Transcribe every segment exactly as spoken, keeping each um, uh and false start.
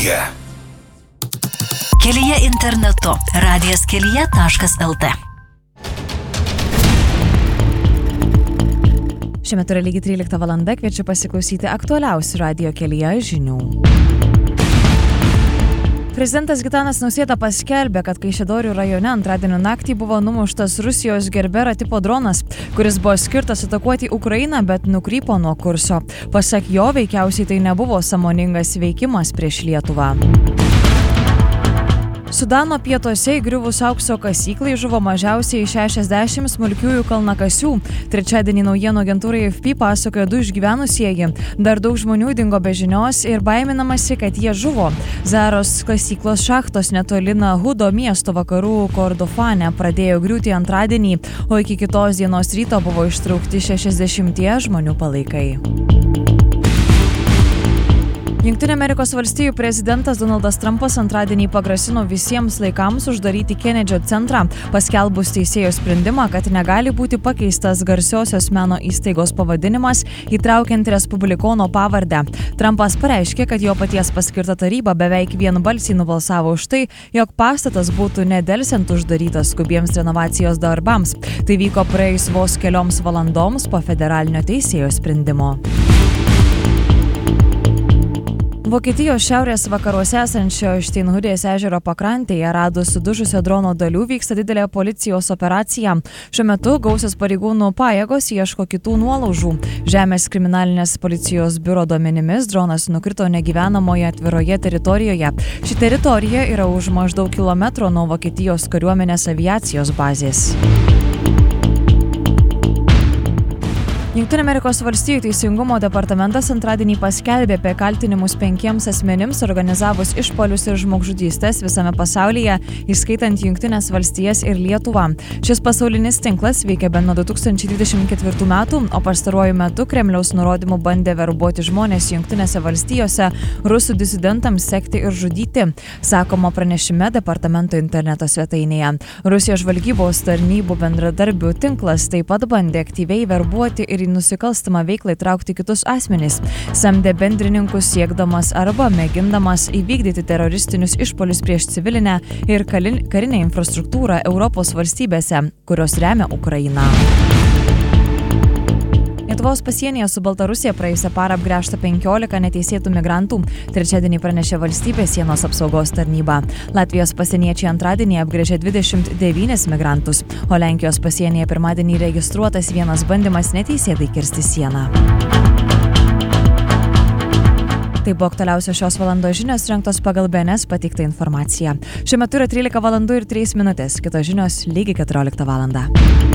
Kelyje. Kelyje internetu. radijas kelyje taškas lt. Šiuo metu yra lygiai trylikta valanda, kviečiu pasiklausyti aktualiausių radijo Kelyje žinių. Prezidentas Gitanas Nausėda paskelbė, kad Kaišiadorių rajone antradienio naktį buvo numuštas Rusijos Gerbera tipo dronas, kuris buvo skirtas atakuoti Ukrainą, bet nukrypo nuo kurso. Pasak jo, veikiausiai tai nebuvo sąmoningas veikimas prieš Lietuvą. Sudano pietuose įgriuvus aukso kasyklai žuvo mažiausiai šešiasdešimt smulkiųjų kalnakasių. Trečiadienį naujienų agentūrai F P pasakojo du išgyvenusieji. Dar daug žmonių dingo be žinios ir baiminamasi, kad jie žuvo. Zaros kasyklos šachtos netoli Nahudo miesto vakarų Kordofane pradėjo griūti antradienį, o iki kitos dienos ryto buvo ištraukti šešiasdešimties žmonių palaikai. Jungtinių Amerikos valstijų prezidentas Donaldas Trumpas antradienį pagrasino visiems laikams uždaryti Kenedžio centrą, paskelbus teisėjo sprendimą, kad negali būti pakeistas garsiosios meno įstaigos pavadinimas, įtraukiant respublikono pavardę. Trumpas pareiškė, kad jo paties paskirta taryba beveik vienbalsiai nubalsavo už tai, jog pastatas būtų nedelsiant uždarytas skubiems renovacijos darbams. Tai vyko praėjus vos kelioms valandoms po federalinio teisėjo sprendimo. Vokietijos šiaurės vakaruose esančio Šteinhudės ežero pakrantėje radus sudužusio drono dalių vyksta didelė policijos operacija. Šiuo metu gausios pareigūnų pajėgos ieško kitų nuolaužų. Žemės kriminalinės policijos biuro duomenimis dronas nukrito negyvenamoje atviroje teritorijoje. Ši teritorija yra už maždaug kilometro nuo Vokietijos kariuomenės aviacijos bazės. Jungtinių Amerikos valstijų teisingumo departamentas antradienį paskelbė apie kaltinimus penkiems asmenims organizavus išpuolius ir žmogžudystes visame pasaulyje, įskaitant Jungtines valstijas ir Lietuvą. Šis pasaulinis tinklas veikia bent nuo du tūkstančiai dvidešimt ketvirtų metų, o pastaruoju metu Kremliaus nurodymu bandė verbuoti žmonės Jungtinėse valstijose rusų disidentams sekti ir žudyti, sakoma pranešime departamento interneto svetainėje. Rusijos žvalgybos tarnybų bendradarbių tinklas taip pat bandė aktyviai verbuoti ir į nusikalstamą veiklą įtraukti kitus asmenys, samdė bendrininkus siekdamas arba mėgindamas įvykdyti teroristinius išpuolius prieš civilinę ir karinę infrastruktūrą Europos valstybėse, kurios remia Ukrainą. Lietuvos pasienyje su Baltarusija praėjusią parą apgręžta penkiolika neteisėtų migrantų, trečiadienį pranešė valstybės sienos apsaugos tarnyba. Latvijos pasieniečiai antradienį apgręžė dvidešimt devynis migrantus, o Lenkijos pasienyje pirmadienį registruotas vienas bandymas neteisėtai kirsti sieną. Tai buvo aktualiausios šios valandos žinios rengtos pagal B N S pateiktą informaciją. Šiuo metu yra trylika valandų ir trys minutės, kitos žinios lygiai keturioliktą valandą.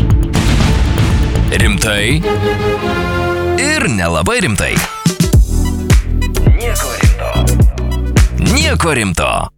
Rimtai ir nelabai rimtai. Nieko rimto. Nieko rimto.